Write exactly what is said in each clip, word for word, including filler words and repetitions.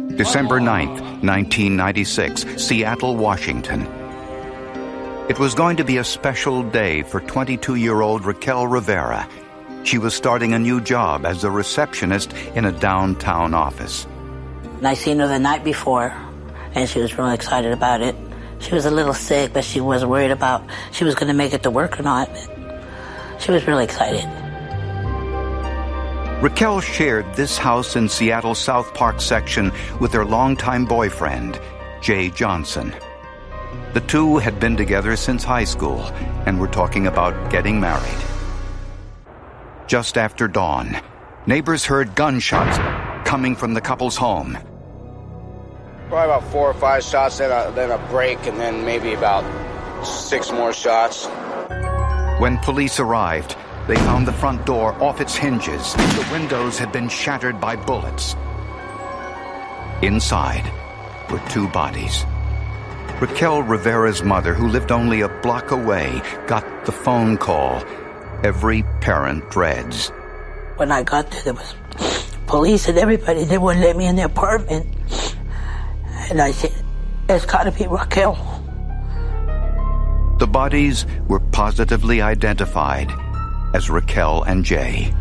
December ninth, nineteen ninety-six, Seattle, Washington. It was going to be a special day for twenty-two-year-old Raquel Rivera. She was starting a new job as a receptionist in a downtown office. And I seen her the night before, and she was really excited about it. She was a little sick, but she was worried about she was going to make it to work or not. She was really excited. Raquel shared this house in Seattle's South Park section with her longtime boyfriend, Jay Johnson. The two had been together since high school and were talking about getting married. Just after dawn, neighbors heard gunshots coming from the couple's home. Probably about four or five shots, then a, then a break, and then maybe about six more shots. When police arrived, they found the front door off its hinges. The windows had been shattered by bullets. Inside were two bodies. Raquel Rivera's mother, who lived only a block away, got the phone call every parent dreads. When I got there, there was police and everybody. They wouldn't let me in the apartment. And I said, it's got to be Raquel. The bodies were positively identified as Raquel and Jay.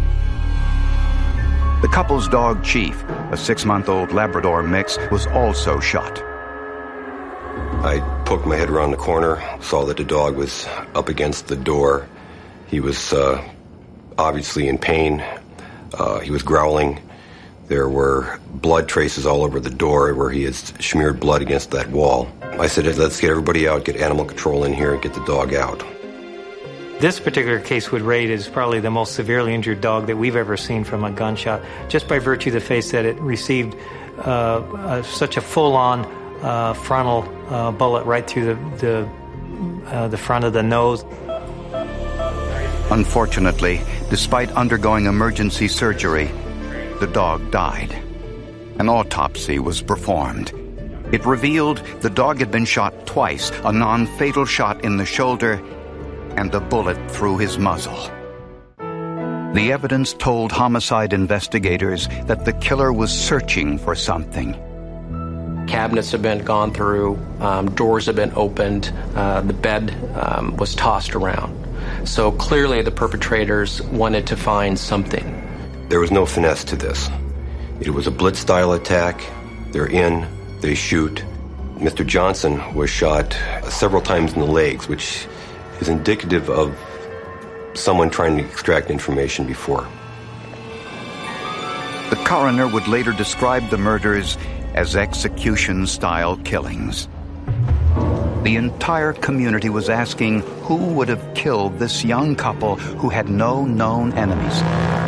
The couple's dog, Chief, a six-month-old Labrador mix, was also shot. I poked my head around the corner, saw that the dog was up against the door. He was uh, obviously in pain. Uh, he was growling. There were blood traces all over the door where he had smeared blood against that wall. I said, let's get everybody out, get animal control in here, and get the dog out. This particular case would rate as probably the most severely injured dog that we've ever seen from a gunshot, just by virtue of the fact that it received uh, uh, such a full-on uh, frontal uh, bullet right through the the, uh, the front of the nose. Unfortunately, despite undergoing emergency surgery, the dog died. An autopsy was performed. It revealed the dog had been shot twice, a non-fatal shot in the shoulder and a bullet through his muzzle. The evidence told homicide investigators that the killer was searching for something. Cabinets have been gone through, um, doors have been opened, uh, the bed um, was tossed around. So clearly the perpetrators wanted to find something. There was no finesse to this. It was a blitz-style attack. They're in, they shoot. Mister Johnson was shot several times in the legs, which is indicative of someone trying to extract information before. The coroner would later describe the murders as execution-style killings. The entire community was asking who would have killed this young couple who had no known enemies.